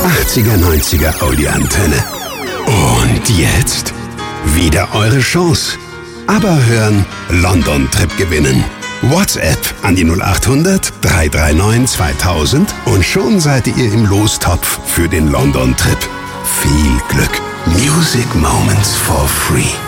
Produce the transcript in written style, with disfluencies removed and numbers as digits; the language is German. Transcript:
80er, 90er Audioantenne. Und jetzt wieder eure Chance. Aber hören, London Trip gewinnen. WhatsApp an die 0800 339 2000 und schon seid ihr im Lostopf für den London Trip. Viel Glück. Music Moments for free.